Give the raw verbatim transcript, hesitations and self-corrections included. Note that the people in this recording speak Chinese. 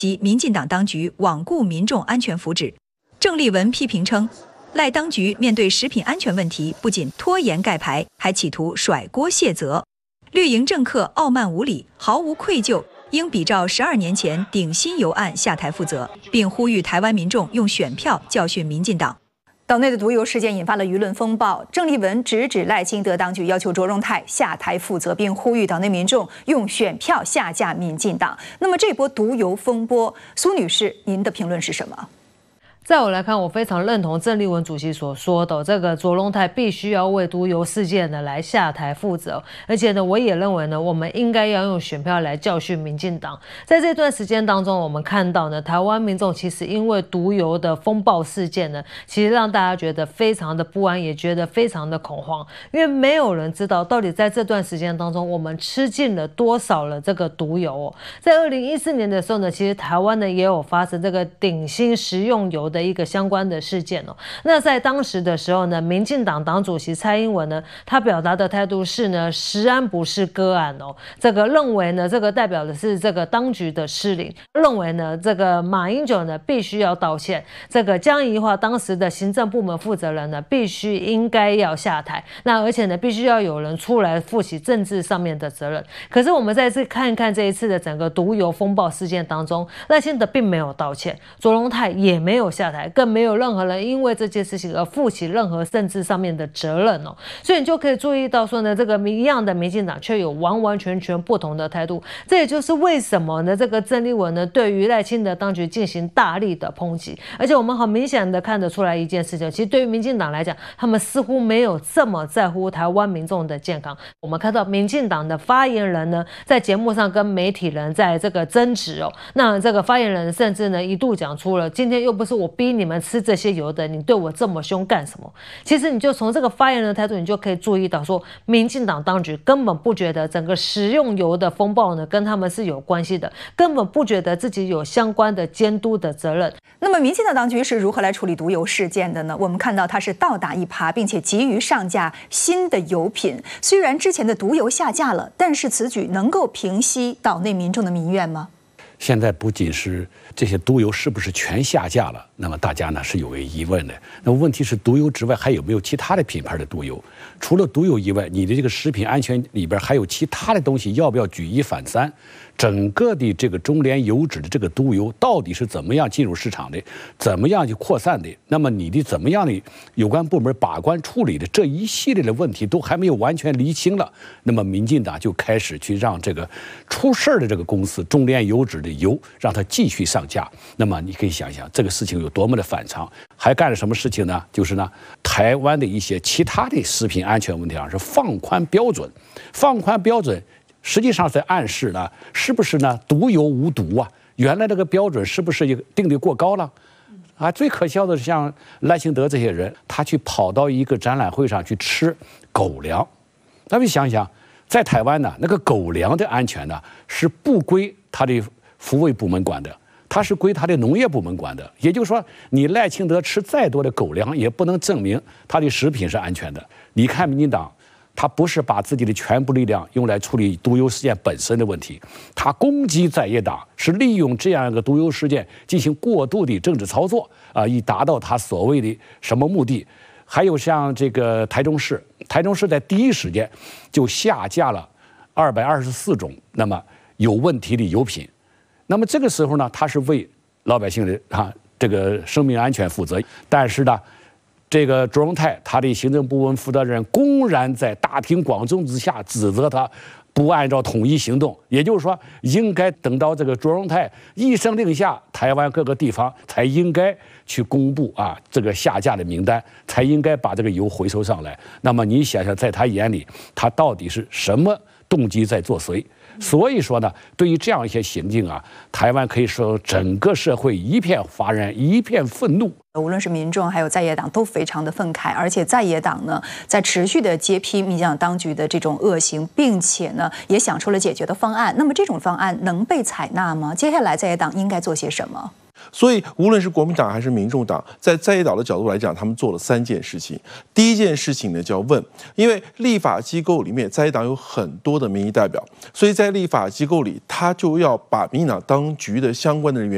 及民进党当局罔顾民众安全福祉。郑丽文批评称，赖当局面对食品安全问题，不仅拖延盖牌，还企图甩锅卸责。绿营政客傲慢无礼，毫无愧疚，应比照十二年前顶新油案下台负责，并呼吁台湾民众用选票教训民进党。岛内的毒油事件引发了舆论风暴，郑丽文直指赖清德当局要求卓荣泰下台负责，并呼吁岛内民众用选票下架民进党。那么这波毒油风波，苏女士，您的评论是什么？ 在我来看，我非常认同郑丽文主席所说的，这个卓荣泰必须要为毒油事件呢来下台负责，而且呢，我也认为呢，我们应该要用选票来教训民进党。在这段时间当中，我们看到呢，台湾民众其实因为毒油的风暴事件呢，其实让大家觉得非常的不安，也觉得非常的恐慌，因为没有人知道到底在这段时间当中，我们吃进了多少了这个毒油哦。在二零一四年的时候呢，其实台湾呢也有发生这个顶新食用油的一个相关的事件哦。那在当时的时候呢，民进党党主席蔡英文呢，他表达的态度是呢，食安不是个案哦，这个认为呢，这个代表的是这个当局的失灵，认为呢，这个马英九呢必须要道歉，这个江宜樺当时的行政部门负责人呢，必须应该要下台，那而且呢，必须要有人出来负起政治上面的责任。可是我们再次看一看这一次的整个毒油风暴事件当中，赖清德并没有道歉，卓荣泰也没有下台，更没有任何人因为这件事情而负起任何政治上面的责任哦。所以你就可以注意到说呢，这个一样的民进党却有完完全全不同的态度。这也就是为什么呢，这个郑丽文呢对于赖清德当局进行大力的抨击。而且我们很明显的看得出来一件事情，其实对于民进党来讲，他们似乎没有这么在乎台湾民众的健康。我们看到民进党的发言人呢，在节目上跟媒体人在这个争执哦，那这个发言人甚至呢一度讲出了，今天又不是我逼你们吃这些油的，你对我这么凶干什么？其实你就从这个发言人的态度，你就可以注意到说，民进党当局根本不觉得整个食用油的风暴呢跟他们是有关系的，根本不觉得自己有相关的监督的责任。 那么民进党当局是如何来处理毒油事件的呢？我们看到它是倒打一耙，并且急于上架新的油品。虽然之前的毒油下架了，但是此举能够平息岛内民众的民怨吗？ 现在不仅是这些毒油是不是全下架了，那么大家呢是有个疑问的。那么问题是毒油之外还有没有其他的品牌的毒油？除了毒油以外，你的这个食品安全里边还有其他的东西，要不要举一反三？整个的这个中联油脂的这个毒油到底是怎么样进入市场的，怎么样去扩散的？那么你的怎么样的有关部门把关处理的这一系列的问题都还没有完全厘清了，那么民进党就开始去让这个出事的这个公司中联油脂的油让它继续上架。那么你可以想想这个事情有多么的反常。还干了什么事情呢？就是呢，台湾的一些其他的食品安全问题上是放宽标准，放宽标准。实际上在暗示呢，是不是呢？毒油无毒啊？原来这个标准是不是定得过高了？啊，最可笑的是像赖清德这些人，他去跑到一个展览会上去吃狗粮。大家想想，在台湾呢，那个狗粮的安全呢是不归他的福卫部门管的，它是归他的农业部门管的。也就是说，你赖清德吃再多的狗粮，也不能证明他的食品是安全的。你看民进党。他不是把自己的全部力量用来处理毒油事件本身的问题，他攻击在野党，是利用这样一个毒油事件进行过度的政治操作啊，以达到他所谓的什么目的？还有像这个台中市，台中市在第一时间就下架了二百二十四种那么有问题的油品，那么这个时候呢，他是为老百姓的啊这个生命安全负责，但是呢。这个卓荣泰，他的行政部门负责人公然在大庭广众之下指责他不按照统一行动，也就是说，应该等到这个卓荣泰一声令下，台湾各个地方才应该去公布啊这个下架的名单，才应该把这个油回收上来。那么你想想，在他眼里，他到底是什么动机在作祟？所以说呢，对于这样一些行径啊，台湾可以说整个社会一片哗然，一片愤怒。 无论是民众还有在野党都非常的愤慨，而且在野党呢在持续的揭批民进党当局的这种恶行，并且呢也想出了解决的方案。那么这种方案能被采纳吗？接下来在野党应该做些什么？ 所以，无论是国民党还是民众党，在在野党的角度来讲，他们做了三件事情。第一件事情呢，叫问，因为立法机构里面在野党有很多的民意代表，所以在立法机构里，他就要把民进党当局的相关的人员